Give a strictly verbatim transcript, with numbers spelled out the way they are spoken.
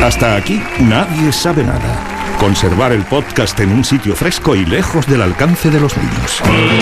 Hasta aquí, nadie sabe nada. Conservar el podcast en un sitio fresco y lejos del alcance de los niños.